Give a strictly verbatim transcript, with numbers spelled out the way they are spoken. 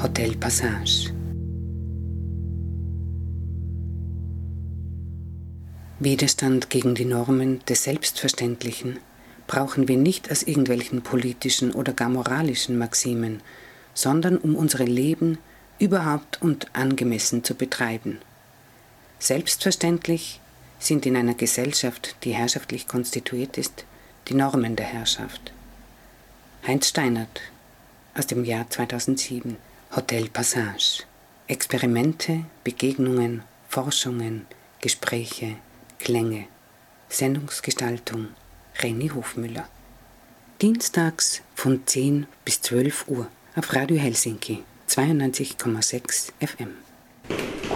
Hotel Passage. Widerstand gegen die Normen des Selbstverständlichen brauchen wir nicht aus irgendwelchen politischen oder gar moralischen Maximen, sondern um unsere Leben überhaupt und angemessen zu betreiben. Selbstverständlich sind in einer Gesellschaft, die herrschaftlich konstituiert ist, die Normen der Herrschaft. Heinz Steinert aus dem Jahr zweitausendsieben. Hotel Passage. Experimente, Begegnungen, Forschungen, Gespräche, Klänge. Sendungsgestaltung Reni Hofmüller. Dienstags von zehn bis zwölf Uhr auf Radio Helsinki zweiundneunzig Komma sechs F M.